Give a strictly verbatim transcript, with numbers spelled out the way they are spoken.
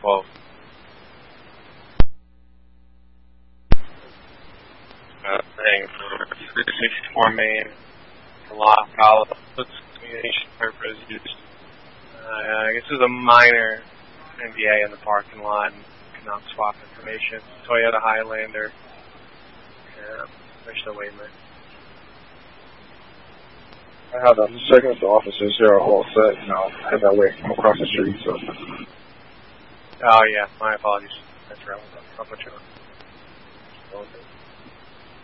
twelve. Uh, thing for three sixty-four main, lock all the communication purpose used. Uh, I guess there's a minor N D A in the parking lot and cannot swap information. Toyota Highlander. Yeah, there's the wayment. I have them checking if the officers here are all set, and I'll head that way. I'm across the street, so. Oh, yeah, my apologies. That's right. I'll put you on.